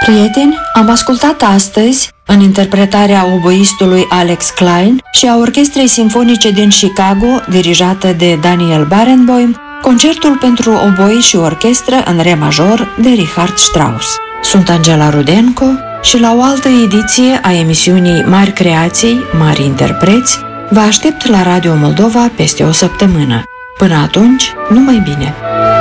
Prieteni, am ascultat astăzi, în interpretarea oboistului Alex Klein și a Orchestrei Simfonice din Chicago, dirijată de Daniel Barenboim, concertul pentru oboi și orchestră în re major de Richard Strauss. Sunt Angela Rudenko și la o altă ediție a emisiunii Mari Creații, Mari Interpreți, vă aștept la Radio Moldova peste o săptămână. Până atunci, numai bine!